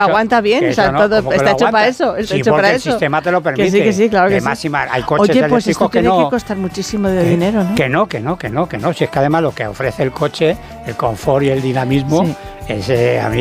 aguanta bien, o sea, todo está hecho para eso. Está hecho para eso. El sistema te lo permite. Que sí, claro que además, sí. Hay coches pues esto eléctricos que tiene que costar muchísimo de dinero, ¿no? Que no. Si es que además lo que ofrece el coche, el confort y el dinamismo, es a mí